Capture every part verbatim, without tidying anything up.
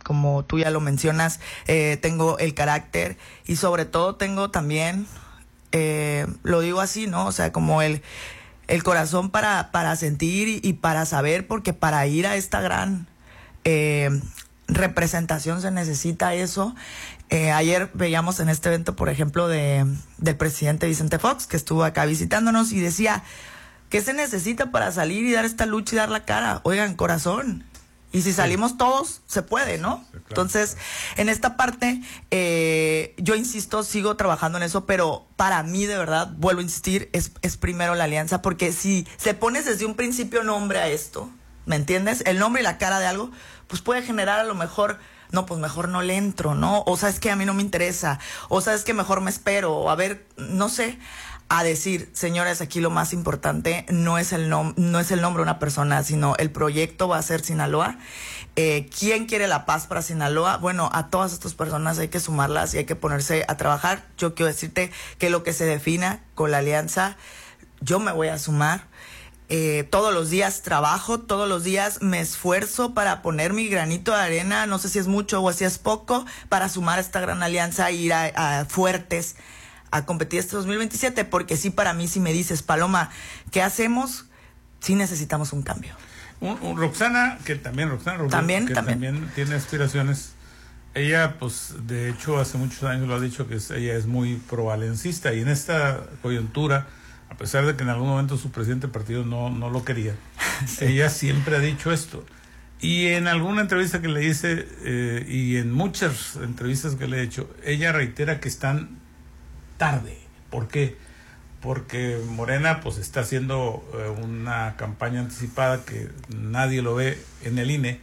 como tú ya lo mencionas, eh, tengo el carácter y sobre todo tengo también, eh, lo digo así, ¿no? O sea, como el, el corazón para, para sentir y, y para saber, porque para ir a esta gran eh, representación se necesita eso. Eh, ayer veíamos en este evento, por ejemplo, de del presidente Vicente Fox, que estuvo acá visitándonos y decía, ¿qué se necesita para salir y dar esta lucha y dar la cara? Oigan, corazón. Y si salimos sí. todos, se puede, ¿no? Sí, claro, Entonces, claro. en esta parte, eh, yo insisto, sigo trabajando en eso, pero para mí, de verdad, vuelvo a insistir, es, es primero la alianza, porque si se pones desde un principio nombre a esto, ¿me entiendes? El nombre y la cara de algo, pues puede generar a lo mejor, no, pues mejor no le entro, ¿no? O sabes que a mí no me interesa, o sabes que mejor me espero, o a ver, no sé... a decir, señores, aquí lo más importante no es el nom no es el nombre de una persona, sino el proyecto va a ser Sinaloa. Eh, ¿Quién quiere la paz para Sinaloa? Bueno, a todas estas personas hay que sumarlas y hay que ponerse a trabajar. Yo quiero decirte que lo que se defina con la alianza, yo me voy a sumar. Eh, todos los días trabajo, todos los días me esfuerzo para poner mi granito de arena, no sé si es mucho o si es poco, para sumar a esta gran alianza e ir a, a fuertes a competir este dos mil veintisiete, porque sí, para mí, si me dices, Paloma, ¿qué hacemos? Sí necesitamos un cambio. Un, un Roxana, que también, Roxana Robles, ¿También? que también también tiene aspiraciones. Ella, pues, de hecho, hace muchos años lo ha dicho, que es, ella es muy provalencista, y en esta coyuntura, a pesar de que en algún momento su presidente del partido no, no lo quería, sí. ella siempre ha dicho esto. Y en alguna entrevista que le hice, eh, y en muchas entrevistas que le he hecho, ella reitera que están tarde. ¿Por qué? Porque Morena pues está haciendo eh, una campaña anticipada que nadie lo ve en el I N E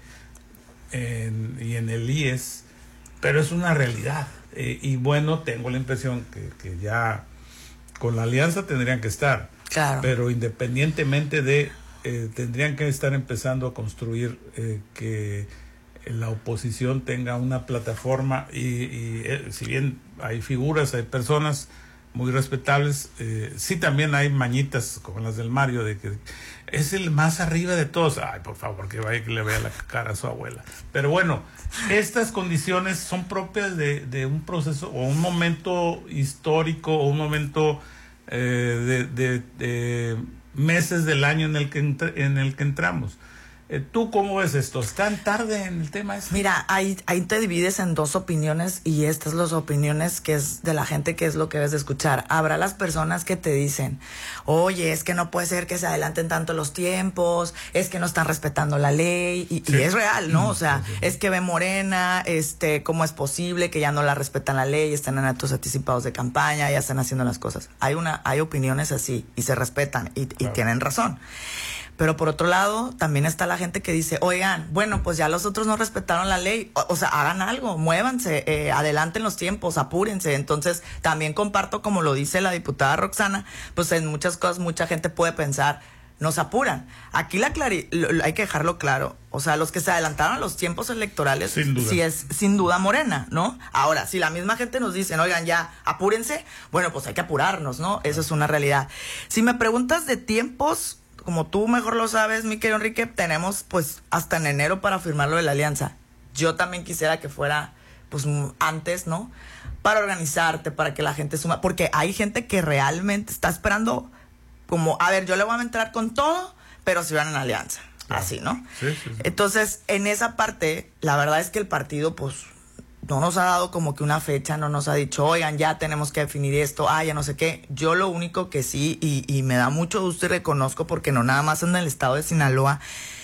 en, y en el I E S, pero es una realidad. Eh, y bueno, tengo la impresión que, que ya con la alianza tendrían que estar, claro. pero independientemente de, eh, tendrían que estar empezando a construir eh, que la oposición tenga una plataforma y, y eh, si bien hay figuras, hay personas muy respetables, eh, sí también hay mañitas como las del Mario, de que es el más arriba de todos. Ay, por favor, que vaya que le vea la cara a su abuela. Pero bueno, estas condiciones son propias de, de un proceso o un momento histórico o un momento eh, de, de, de meses del año en el que, en el que entramos. ¿Tú cómo ves esto? ¿Están tarde en el tema este? Mira, ahí, ahí te divides en dos opiniones y estas son las opiniones que es de la gente, que es lo que debes de escuchar. Habrá las personas que te dicen, oye, es que no puede ser que se adelanten tanto los tiempos, es que no están respetando la ley, y, sí. y es real, ¿no? O sea, sí, sí. es que ve Morena, este, ¿cómo es posible que ya no la respetan la ley, están en actos anticipados de campaña, ya están haciendo las cosas? Hay una, hay opiniones así y se respetan y, claro. y tienen razón. Pero por otro lado, también está la gente que dice, oigan, bueno, pues ya los otros no respetaron la ley, o, o sea, hagan algo, muévanse, eh, adelanten los tiempos, apúrense. Entonces, también comparto, como lo dice la diputada Roxana, pues en muchas cosas mucha gente puede pensar, nos apuran. Aquí la clari lo, hay que dejarlo claro, o sea, los que se adelantaron a los tiempos electorales, sin duda. sí es sin duda Morena, ¿no? Ahora, si la misma gente nos dice, oigan, ya, apúrense, bueno, pues hay que apurarnos, ¿no? Eso es una realidad. Si me preguntas de tiempos, como tú mejor lo sabes, mi querido Enrique, tenemos pues hasta en enero para firmar lo de la alianza. Yo también quisiera que fuera pues antes, ¿no? Para organizarte, para que la gente suma, porque hay gente que realmente está esperando como, a ver, yo le voy a entrar con todo, pero si van en alianza, claro. así, ¿no? Sí, sí, sí. Entonces, en esa parte, la verdad es que el partido pues no nos ha dado como que una fecha, no nos ha dicho, oigan, ya tenemos que definir esto, ah, ya no sé qué. Yo lo único que sí, y, y me da mucho gusto y reconozco, porque no nada más en el estado de Sinaloa,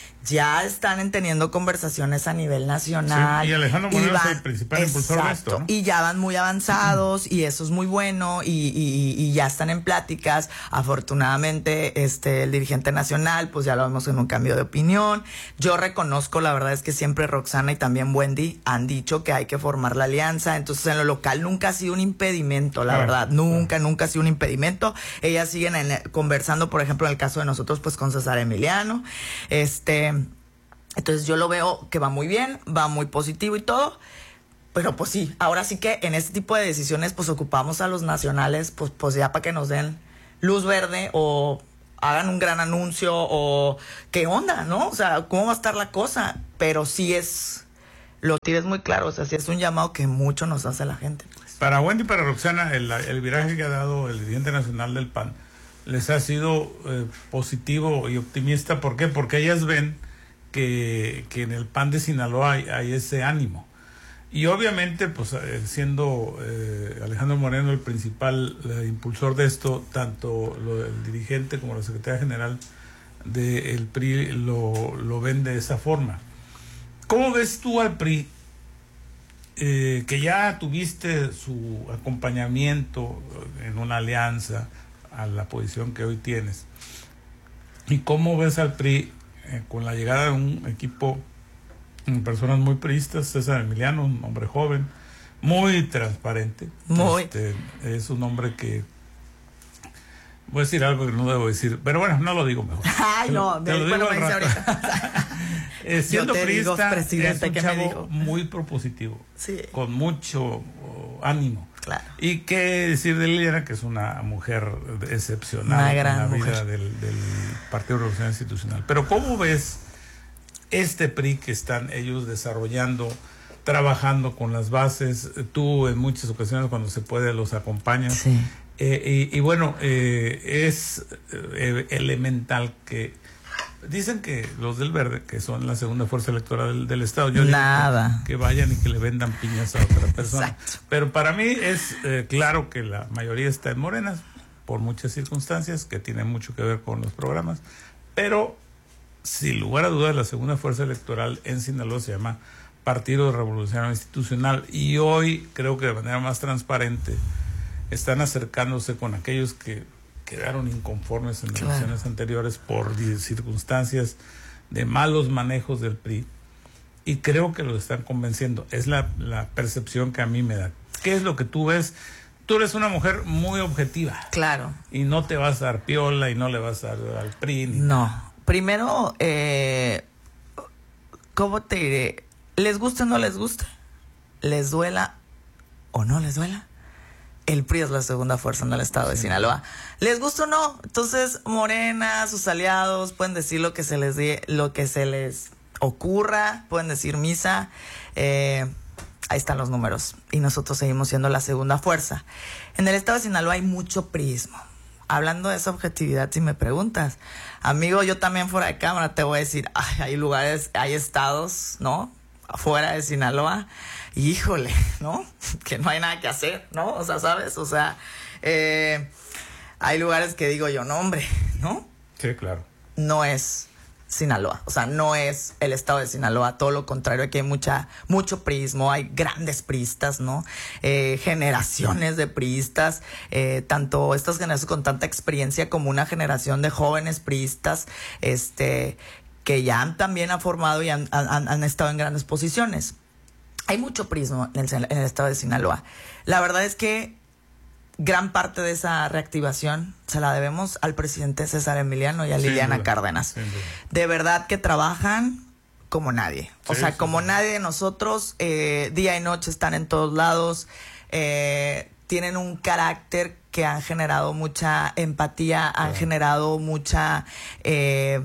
ya están teniendo conversaciones a nivel nacional. Sí, y Alejandro Moreno es el principal impulsor de esto, ¿no? Y ya van muy avanzados, uh-huh. y eso es muy bueno, y, y, y ya están en pláticas. Afortunadamente, este, el dirigente nacional, pues ya lo vemos en un cambio de opinión. Yo reconozco, la verdad es que siempre Roxana y también Wendy han dicho que hay que formar la alianza. Entonces, en lo local nunca ha sido un impedimento, la ah, verdad. Nunca, ah. nunca ha sido un impedimento. Ellas siguen en, conversando, por ejemplo, en el caso de nosotros, pues con César Emiliano. Este... Entonces yo lo veo que va muy bien, va muy positivo y todo, pero pues sí, ahora sí que en este tipo de decisiones pues ocupamos a los nacionales, pues, pues ya para que nos den luz verde o hagan un gran anuncio o qué onda, ¿no? O sea, ¿cómo va a estar la cosa? Pero sí es, lo tienes muy claro, o sea, sí es un llamado que mucho nos hace la gente. Pues. Para Wendy y para Roxana, el, el viraje que ha dado el dirigente nacional del P A N les ha sido eh, positivo y optimista. ¿Por qué? Porque ellas ven que, que en el P A N de Sinaloa hay, hay ese ánimo. Y obviamente, pues eh, siendo eh, Alejandro Moreno el principal eh, impulsor de esto, tanto lo, el dirigente como la secretaria general del P R I lo, lo ven de esa forma. ¿Cómo ves tú al P R I, eh, que ya tuviste su acompañamiento en una alianza a la posición que hoy tienes? ¿Y cómo ves al P R I eh, con la llegada de un equipo de personas muy priistas? César Emiliano, un hombre joven, muy transparente. Muy. Este, es un hombre que... Voy a decir algo que no debo decir, pero bueno, no lo digo mejor. Ay, no, te lo, te lo bueno, digo me dice ahorita. eh, siendo priista, es un que chavo me dijo. muy propositivo, sí. con mucho oh, ánimo. Claro. Y qué decir de Liliana, que es una mujer excepcional una en gran la vida mujer. del, del Partido Revolucionario Institucional. Pero ¿cómo ves este P R I que están ellos desarrollando, trabajando con las bases? Tú en muchas ocasiones cuando se puede los acompañas. Sí. Eh, y, y bueno, eh, es eh, elemental que dicen que los del Verde, que son la segunda fuerza electoral del, del Estado, yo Nada. digo que, que vayan y que le vendan piñas a otra persona. Exacto. Pero para mí es eh, claro que la mayoría está en Morena, por muchas circunstancias que tienen mucho que ver con los programas, pero sin lugar a dudas la segunda fuerza electoral en Sinaloa se llama Partido Revolucionario Institucional, y hoy creo que de manera más transparente están acercándose con aquellos que quedaron inconformes en claro. elecciones anteriores por circunstancias de malos manejos del P R I, y creo que los están convenciendo. Es la, la percepción que a mí me da. ¿Qué es lo que tú ves? Tú eres una mujer muy objetiva. Claro. Y no te vas a dar piola y no le vas a dar al P R I. Ni no. nada. Primero, eh, ¿cómo te diré? ¿Les gusta o no les gusta? ¿Les duela o no les duela? El P R I es la segunda fuerza en el estado de sí. Sinaloa. ¿Les gusta o no? Entonces, Morena, sus aliados, pueden decir lo que se les dé, lo que se les ocurra, pueden decir misa. Eh, ahí están los números. Y nosotros seguimos siendo la segunda fuerza. En el estado de Sinaloa hay mucho priismo. Hablando de esa objetividad, si me preguntas, amigo, yo también fuera de cámara te voy a decir, ay, hay lugares, hay estados, ¿no? Fuera de Sinaloa, híjole, ¿no? Que no hay nada que hacer, ¿no? O sea, ¿sabes? O sea, eh, hay lugares que digo yo, no, hombre, ¿no? Sí, claro. No es Sinaloa, o sea, no es el estado de Sinaloa, todo lo contrario, aquí hay mucha, mucho priismo, hay grandes priistas, ¿no? Eh, generaciones de priistas, eh, tanto estas generaciones con tanta experiencia como una generación de jóvenes priistas, este... que ya han, también han formado y han, han, han estado en grandes posiciones. Hay mucho prismo en el, en el estado de Sinaloa. La verdad es que gran parte de esa reactivación se la debemos al presidente César Emiliano y a Liliana duda, Cárdenas. De verdad que trabajan como nadie. O sí, sea, sí, como sí. nadie de nosotros, eh, día y noche están en todos lados, eh, tienen un carácter que han generado mucha empatía, han claro. generado mucha... Eh,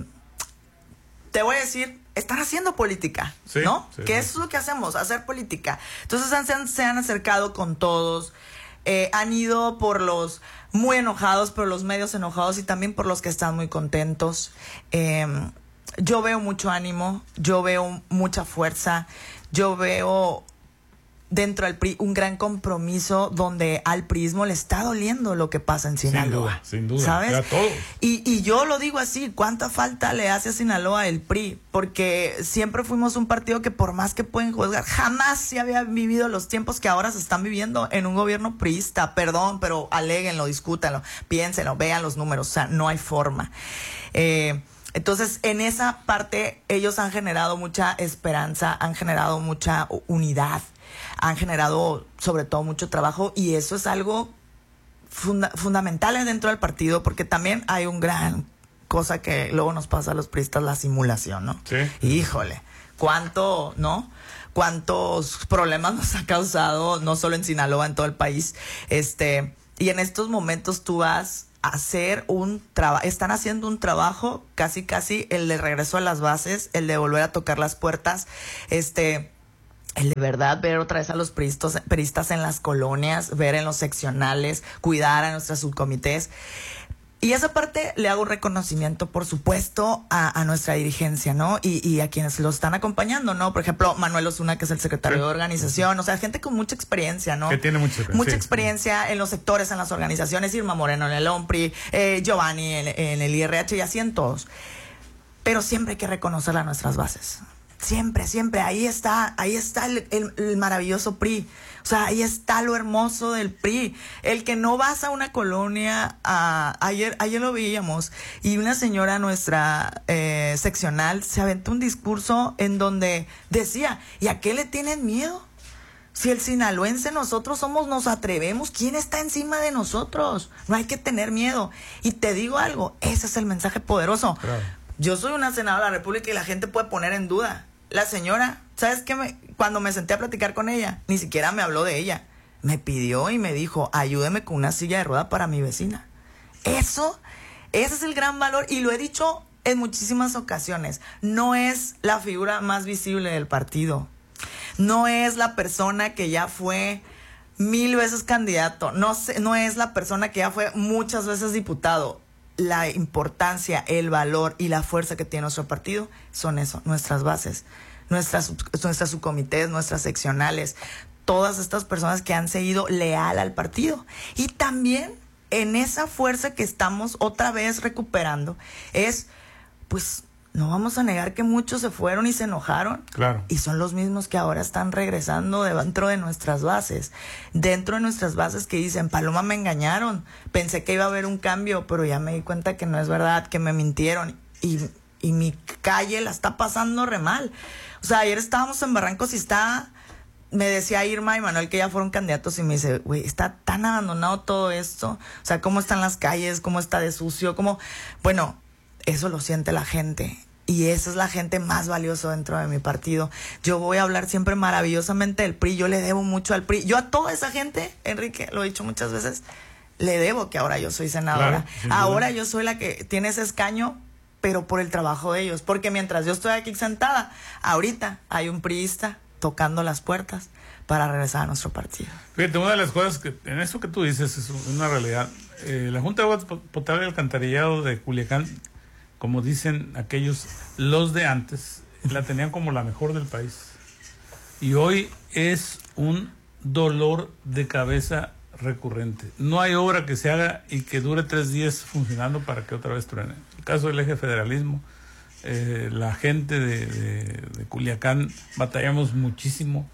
te voy a decir, están haciendo política, sí, ¿no? Sí, que sí. es lo que hacemos, hacer política. Entonces han, se, han, se han acercado con todos, eh, han ido por los muy enojados, por los medios enojados y también por los que están muy contentos. Eh, yo veo mucho ánimo, yo veo mucha fuerza, yo veo dentro del P R I un gran compromiso donde al priismo le está doliendo lo que pasa en Sinaloa. Sin duda, sin duda. ¿Sabes? A todos. Y, y yo lo digo así, ¿cuánta falta le hace a Sinaloa el P R I? Porque siempre fuimos un partido que por más que pueden juzgar, jamás se había vivido los tiempos que ahora se están viviendo en un gobierno priista. Perdón, pero aléguenlo, discútanlo, piénsenlo, vean los números, o sea, no hay forma. Eh... Entonces, en esa parte, ellos han generado mucha esperanza, han generado mucha unidad, han generado, sobre todo, mucho trabajo, y eso es algo funda- fundamental dentro del partido, porque también hay un gran cosa que luego nos pasa a los priistas, la simulación, ¿no? Sí. Híjole, cuánto, ¿no? Cuántos problemas nos ha causado, no solo en Sinaloa, en todo el país. Este, y en estos momentos tú vas... hacer un trabajo, están haciendo un trabajo casi casi el de regreso a las bases, el de volver a tocar las puertas, este, el de verdad ver otra vez a los priistas, priistas en las colonias, ver en los seccionales, cuidar a nuestras subcomités. Y esa parte le hago reconocimiento, por supuesto, a, a nuestra dirigencia, ¿no? Y, y a quienes lo están acompañando, ¿no? Por ejemplo, Manuel Osuna, que es el secretario sí. de organización, o sea, gente con mucha experiencia, ¿no? Que tiene mucha experiencia. Mucha sí, experiencia sí. en los sectores, en las organizaciones, Irma Moreno en el OMPRI, eh, Giovanni en, en el I R H y así en todos. Pero siempre hay que reconocer a nuestras bases. Siempre, siempre. Ahí está, ahí está el, el, el maravilloso P R I. O sea, ahí está lo hermoso del P R I. El que no vas a una colonia, a, ayer, ayer lo veíamos, y una señora nuestra eh, seccional se aventó un discurso en donde decía, ¿y a qué le tienen miedo? Si el sinaloense nosotros somos, nos atrevemos, ¿quién está encima de nosotros? No hay que tener miedo. Y te digo algo, ese es el mensaje poderoso. Claro. Yo soy una senadora de la República y la gente puede poner en duda. La señora, ¿sabes qué? Me, cuando me senté a platicar con ella, ni siquiera me habló de ella. Me pidió y me dijo, ayúdeme con una silla de rueda para mi vecina. Eso, ese es el gran valor. Y lo he dicho en muchísimas ocasiones. No es la figura más visible del partido. No es la persona que ya fue mil veces candidato. No, sé, no es la persona que ya fue muchas veces diputado. La importancia, el valor y la fuerza que tiene nuestro partido son eso, nuestras bases, nuestras, nuestras subcomités, nuestras seccionales, todas estas personas que han seguido leal al partido. Y también en esa fuerza que estamos otra vez recuperando es, pues, no vamos a negar que muchos se fueron y se enojaron. Claro. Y son los mismos que ahora están regresando dentro de nuestras bases. Dentro de nuestras bases que dicen, Paloma, me engañaron. Pensé que iba a haber un cambio, pero ya me di cuenta que no es verdad, que me mintieron. Y, y mi calle la está pasando re mal. O sea, ayer estábamos en Barrancos y está... Me decía Irma y Manuel que ya fueron candidatos y me dice, güey, está tan abandonado todo esto. O sea, ¿cómo están las calles? ¿Cómo está de sucio? ¿Cómo...? Bueno... Eso lo siente la gente y esa es la gente más valiosa dentro de mi partido. Yo voy a hablar siempre maravillosamente del P R I, yo le debo mucho al P R I. Yo a toda esa gente, Enrique, lo he dicho muchas veces, le debo que ahora yo soy senadora. Claro, ahora yo soy la que tiene ese escaño, pero por el trabajo de ellos. Porque mientras yo estoy aquí sentada, ahorita hay un priista tocando las puertas para regresar a nuestro partido. Fíjate, una de las cosas que en eso que tú dices es una realidad. Eh, la Junta de Agua Potable y Alcantarillado de Culiacán, como dicen aquellos, los de antes, la tenían como la mejor del país. Y hoy es un dolor de cabeza recurrente. No hay obra que se haga y que dure tres días funcionando para que otra vez truene. El caso del eje federalismo, eh, la gente de, de, de Culiacán batallamos muchísimo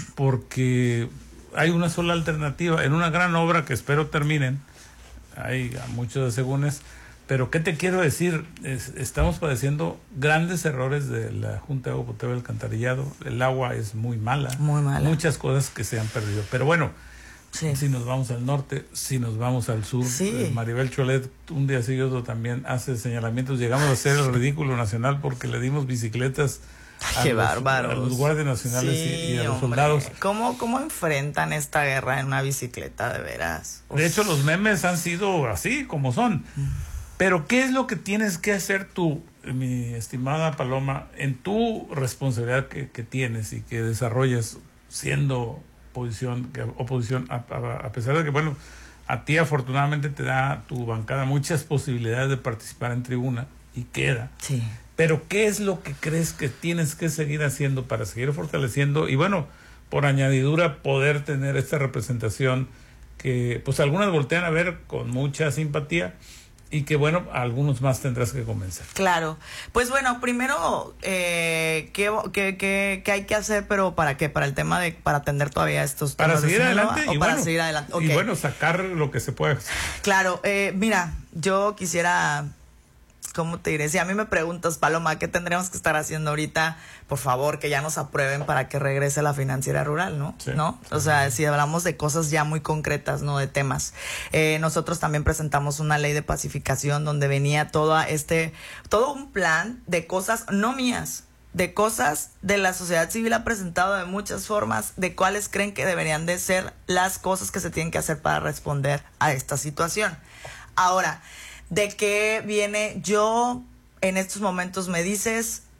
porque hay una sola alternativa. En una gran obra que espero terminen, hay muchos asegúnes. Pero, ¿qué te quiero decir? Es, estamos padeciendo grandes errores de la Junta de Agua Potable y Alcantarillado. El agua es muy mala. Muy mala. Muchas cosas que se han perdido. Pero bueno, sí. Si nos vamos al norte, si nos vamos al sur, sí. eh, Maribel Cholet un día sí y otro también hace señalamientos. Llegamos a hacer el ridículo nacional porque le dimos bicicletas a, Qué los, bárbaros. a los guardias nacionales sí, y, y a los hombre. soldados. ¿Cómo, ¿Cómo enfrentan esta guerra en una bicicleta, de veras? Uf. De hecho, los memes han sido así como son. Mm. Pero, ¿qué es lo que tienes que hacer tú, mi estimada Paloma, en tu responsabilidad que, que tienes y que desarrollas siendo oposición, que, oposición a, a, a pesar de que, bueno, a ti afortunadamente te da tu bancada muchas posibilidades de participar en tribuna y queda. Sí. Pero, ¿qué es lo que crees que tienes que seguir haciendo para seguir fortaleciendo y, bueno, por añadidura, poder tener esta representación que, pues, algunas voltean a ver con mucha simpatía? Y que, bueno, a algunos más tendrás que convencer. Claro. Pues bueno, primero, eh, ¿qué, qué, qué, qué hay que hacer? Pero ¿para qué? Para el tema de, para atender todavía estos temas. Para seguir adelante. ¿O y para bueno, seguir adelante? Okay. Y bueno, sacar lo que se pueda. Claro. Eh, mira, yo quisiera... ¿Cómo te diré? Si a mí me preguntas, Paloma, ¿qué tendríamos que estar haciendo ahorita? Por favor, que ya nos aprueben para que regrese la financiera rural, ¿no? Sí. ¿No? O sea, si hablamos de cosas ya muy concretas, no de temas. Eh, nosotros también presentamos una ley de pacificación donde venía todo este, todo un plan de cosas no mías, de cosas de la sociedad civil ha presentado de muchas formas, de cuáles creen que deberían de ser las cosas que se tienen que hacer para responder a esta situación. Ahora, ¿de qué viene? Yo, en estos momentos me dices,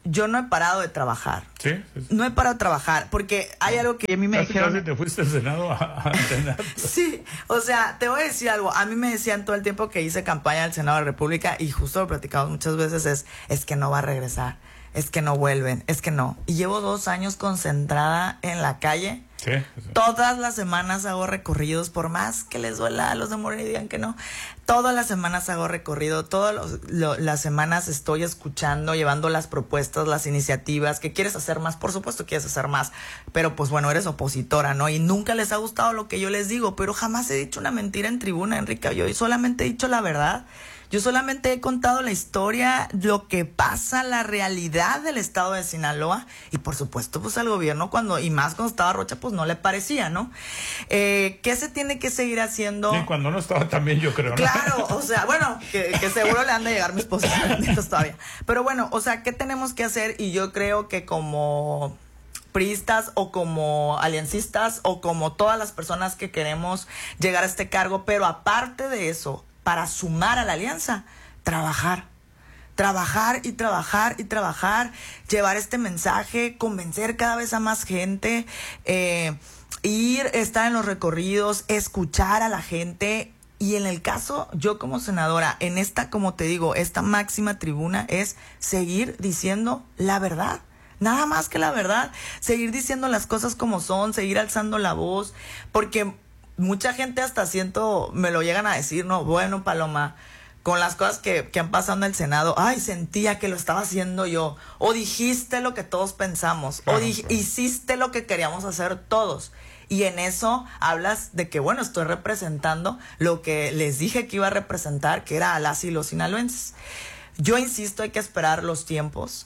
yo no he parado de trabajar. Sí, sí, sí. No he parado de trabajar, porque hay algo que a mí me casi, dijeron... Casi te fuiste al Senado a, a entrenar. Sí, o sea, te voy a decir algo. A mí me decían todo el tiempo que hice campaña al Senado de la República, y justo lo platicamos muchas veces, es, es que no va a regresar, es que no vuelven, es que no. Y llevo dos años concentrada en la calle. Sí, sí. Todas las semanas hago recorridos, por más que les duela a los de Morena y digan que no. Todas las semanas hago recorrido, todas los, lo, las semanas estoy escuchando, llevando las propuestas, las iniciativas. ¿Qué quieres hacer más? Por supuesto quieres hacer más, pero pues bueno, eres opositora, ¿no? Y nunca les ha gustado lo que yo les digo, pero jamás he dicho una mentira en tribuna, Enrique. Yo solamente he dicho la verdad. Yo solamente he contado la historia, lo que pasa, la realidad del estado de Sinaloa, y por supuesto pues al gobierno, cuando y más cuando estaba Rocha, pues no le parecía, ¿no? Eh, ¿qué se tiene que seguir haciendo? Sí, cuando no estaba también, yo creo, ¿no? Claro, o sea, bueno, que, que seguro le han de llegar mis posicionamientos todavía. Pero bueno, o sea, ¿qué tenemos que hacer? Y yo creo que como priistas o como aliancistas o como todas las personas que queremos llegar a este cargo, pero aparte de eso, para sumar a la alianza, trabajar, trabajar y trabajar y trabajar, llevar este mensaje, convencer cada vez a más gente, eh, ir, estar en los recorridos, escuchar a la gente. Y en el caso, yo como senadora, en esta, como te digo, esta máxima tribuna es seguir diciendo la verdad. Nada más que la verdad, seguir diciendo las cosas como son, seguir alzando la voz, porque mucha gente hasta siento, me lo llegan a decir, no, bueno, Paloma, con las cosas que, que han pasado en el Senado, ay, sentía que lo estaba haciendo yo, o dijiste lo que todos pensamos, claro, o di- claro. hiciste lo que queríamos hacer todos, y en eso hablas de que, bueno, estoy representando lo que les dije que iba a representar, que era a las y los sinaloenses. Yo insisto, hay que esperar los tiempos,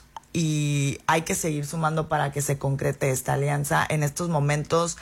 y hay que seguir sumando para que se concrete esta alianza. En estos momentos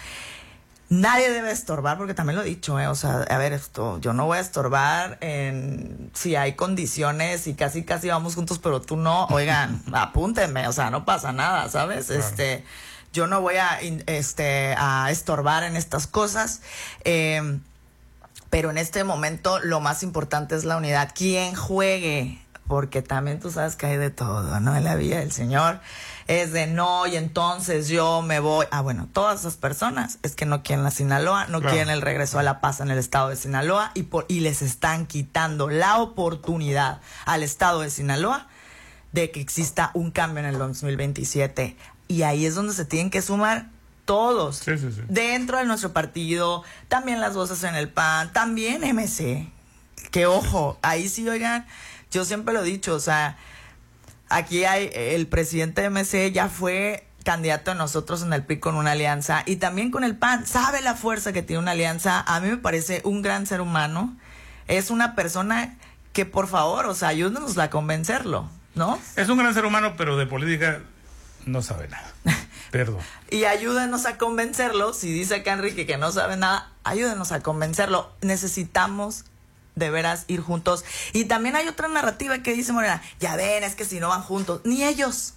nadie debe estorbar, porque también lo he dicho, ¿eh? O sea, a ver, esto, yo no voy a estorbar en si hay condiciones y casi casi vamos juntos, pero tú no, oigan, apúntenme, o sea, no pasa nada, ¿sabes? Claro. Este, yo no voy a, este, a estorbar en estas cosas, eh, pero en este momento lo más importante es la unidad. Quien juegue, porque también tú sabes que hay de todo, ¿no? En la vida del Señor es de no, y entonces yo me voy. Ah, bueno, todas esas personas es que no quieren la Sinaloa, no claro. quieren el regreso a la paz en el estado de Sinaloa, y, por, y les están quitando la oportunidad al estado de Sinaloa de que exista un cambio en el dos mil veintisiete. Y ahí es donde se tienen que sumar todos, sí, sí, sí. dentro de nuestro partido, también las voces en el P A N, también M C. Que ojo, ahí sí, oigan, yo siempre lo he dicho, o sea, aquí hay el presidente de M C, ya fue candidato de nosotros en el P R I con una alianza, y también con el P A N, sabe la fuerza que tiene una alianza. A mí me parece un gran ser humano, es una persona que, por favor, o sea, ayúdenos a convencerlo, ¿no? Es un gran ser humano, pero de política no sabe nada. Perdón. Y ayúdenos a convencerlo. Si dice acá Enrique que no sabe nada, ayúdenos a convencerlo. Necesitamos de veras ir juntos. Y también hay otra narrativa que dice Morena, ya ven, es que si no van juntos, ni ellos,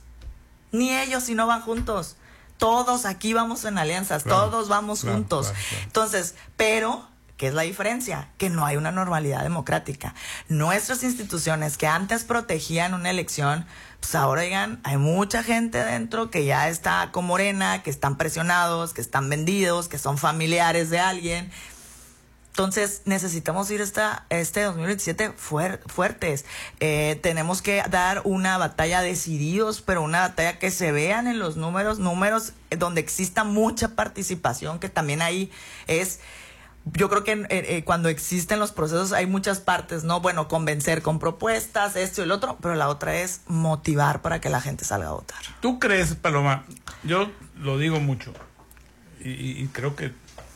ni ellos si no van juntos. Todos aquí vamos en alianzas, claro, todos vamos claro, juntos. Claro, claro. Entonces, pero ¿qué es la diferencia? Que no hay una normalidad democrática. Nuestras instituciones que antes protegían una elección, pues ahora, oigan, hay mucha gente dentro que ya está con Morena, que están presionados, que están vendidos, que son familiares de alguien. Entonces necesitamos ir esta, este dos mil veintisiete fuer, fuertes. Eh, tenemos que dar una batalla decididos, pero una batalla que se vean en los números, números donde exista mucha participación, que también ahí es... Yo creo que eh, eh, cuando existen los procesos hay muchas partes, ¿no? Bueno, convencer con propuestas, esto y el otro, pero la otra es motivar para que la gente salga a votar. ¿Tú crees, Paloma? Yo lo digo mucho y, y creo que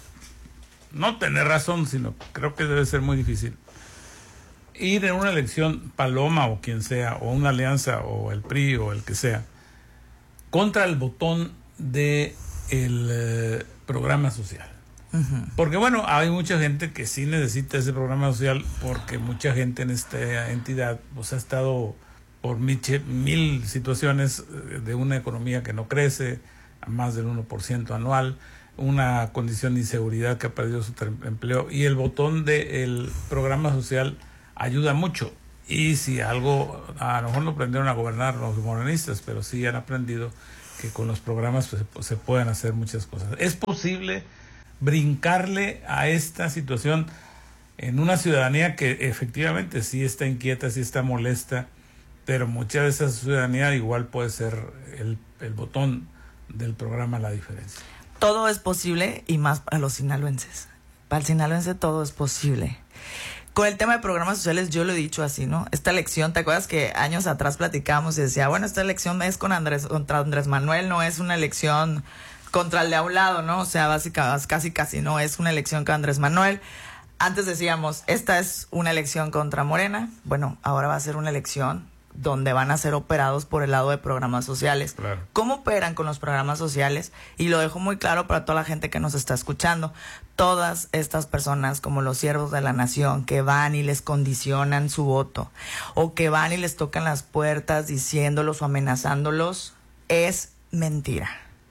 no tener razón, sino creo que debe ser muy difícil ir en una elección, Paloma o quien sea, o una alianza o el P R I o el que sea, contra el botón de el eh, programa social. Porque bueno, hay mucha gente que sí necesita ese programa social, porque mucha gente en esta entidad pues ha estado por mil, mil situaciones de una economía que no crece a más del uno por ciento anual, una condición de inseguridad que ha perdido su empleo, y el botón del programa social ayuda mucho. y si algo, a lo mejor no aprendieron a gobernar los morenistas, pero sí han aprendido que con los programas pues, se pueden hacer muchas cosas. Es posible brincarle a esta situación en una ciudadanía que efectivamente sí está inquieta, sí está molesta, pero mucha de esa ciudadanía igual puede ser el, el botón del programa La Diferencia. Todo es posible, y más para los sinaloenses. Para el sinaloense todo es posible. Con el tema de programas sociales yo lo he dicho así, ¿no? Esta elección, ¿te acuerdas que años atrás platicábamos y decía, bueno, esta elección es con Andrés, contra Andrés Manuel, no es una elección contra el de a un lado, ¿no? O sea, básicamente, casi casi no es una elección con Andrés Manuel. Antes decíamos, esta es una elección contra Morena. Bueno, ahora va a ser una elección donde van a ser operados por el lado de programas sociales. Claro. ¿Cómo operan con los programas sociales? Y lo dejo muy claro para toda la gente que nos está escuchando. Todas estas personas, como los siervos de la nación, que van y les condicionan su voto, o que van y les tocan las puertas diciéndolos o amenazándolos, es mentira.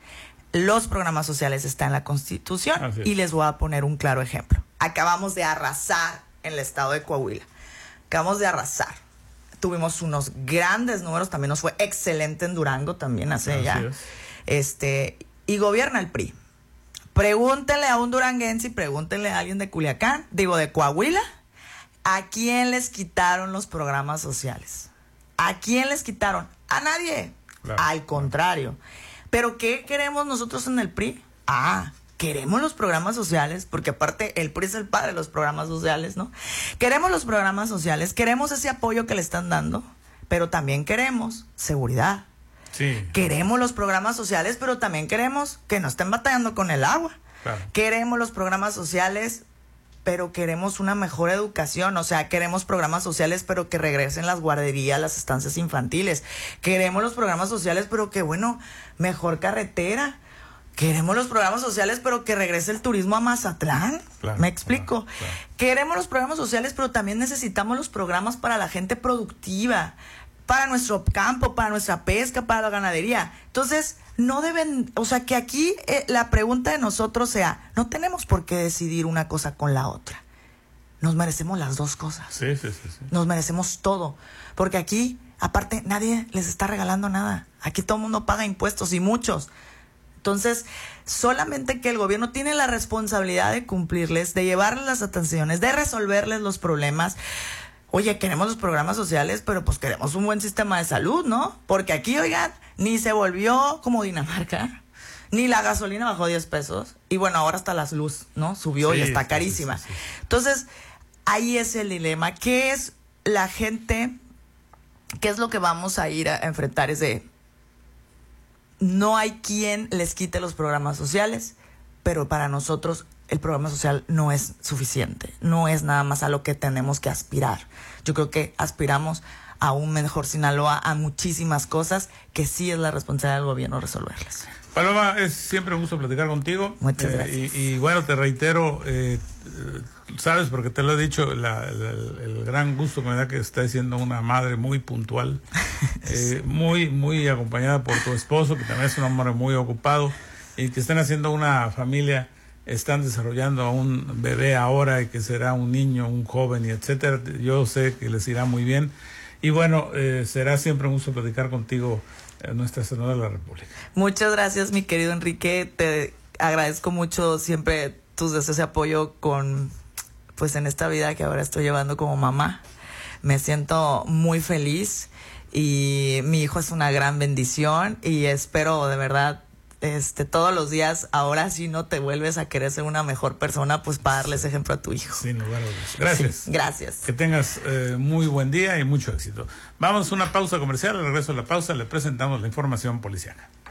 Los programas sociales están en la Constitución y les voy a poner un claro ejemplo. Acabamos de arrasar en el estado de Coahuila. Acabamos de arrasar. Tuvimos unos grandes números, también nos fue excelente en Durango, también hace ya. Este, y gobierna el P R I. Pregúntenle a un duranguense y pregúntenle a alguien de Culiacán, digo de Coahuila, ¿a quién les quitaron los programas sociales? ¿A quién les quitaron? A nadie. Claro. Al contrario. ¿Pero qué queremos nosotros en el P R I? Ah, queremos los programas sociales, porque aparte el P R I es el padre de los programas sociales, ¿no? Queremos los programas sociales, queremos ese apoyo que le están dando, pero también queremos seguridad. Sí. Queremos los programas sociales, pero también queremos que no estén batallando con el agua. Claro. Queremos los programas sociales, pero queremos una mejor educación. O sea, queremos programas sociales, pero que regresen las guarderías, las estancias infantiles. Queremos los programas sociales, pero que, bueno, mejor carretera. Queremos los programas sociales, pero que regrese el turismo a Mazatlán. Claro, ¿me explico? Claro, claro. Queremos los programas sociales, pero también necesitamos los programas para la gente productiva, para nuestro campo, para nuestra pesca, para la ganadería. Entonces, no deben, o sea, que aquí eh, la pregunta de nosotros sea, no tenemos por qué decidir una cosa con la otra. Nos merecemos las dos cosas. Sí, sí, sí, sí. Nos merecemos todo. Porque aquí, aparte, nadie les está regalando nada. Aquí todo el mundo paga impuestos, y muchos. Entonces, solamente que el gobierno tiene la responsabilidad de cumplirles, de llevarles las atenciones, de resolverles los problemas. Oye, queremos los programas sociales, pero pues queremos un buen sistema de salud, ¿no? Porque aquí, oigan, ni se volvió como Dinamarca, ni la gasolina bajó diez pesos. Y bueno, ahora hasta la luz, ¿no? Subió sí, y está carísima. Sí, sí, sí. Entonces, ahí es el dilema. ¿Qué es la gente? ¿Qué es lo que vamos a ir a enfrentar? Es de, no hay quien les quite los programas sociales, pero para nosotros el programa social no es suficiente, no es nada más a lo que tenemos que aspirar. Yo creo que aspiramos a un mejor Sinaloa, a muchísimas cosas que sí es la responsabilidad del gobierno resolverlas. Paloma, es siempre un gusto platicar contigo. Muchas eh, gracias. Y, y bueno, te reitero, eh, sabes, porque te lo he dicho, la, la, el gran gusto que me da que estés siendo una madre muy puntual, eh, muy, muy acompañada por tu esposo, que también es un hombre muy ocupado, y que estén haciendo una familia. Están desarrollando a un bebé ahora y que será un niño, un joven y etcétera. Yo sé que les irá muy bien. Y bueno, eh, será siempre un gusto platicar contigo, eh, nuestra senadora de la República. Muchas gracias, mi querido Enrique. Te agradezco mucho siempre tus deseos de apoyo con, pues en esta vida que ahora estoy llevando como mamá. Me siento muy feliz y mi hijo es una gran bendición y espero de verdad Este, todos los días, ahora sí no te vuelves a querer ser una mejor persona, pues para darles ejemplo a tu hijo. Sin lugar a dudas. Gracias. Sí, gracias. Que tengas eh, muy buen día y mucho éxito. Vamos a una pausa comercial. Al regreso de la pausa le presentamos la información policiaca.